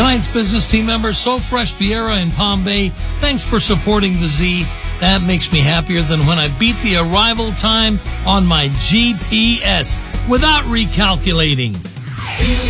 Tonight's business team member, So Fresh Vieira in Palm Bay, thanks for supporting the Z. That makes me happier than when I beat the arrival time on my GPS without recalculating.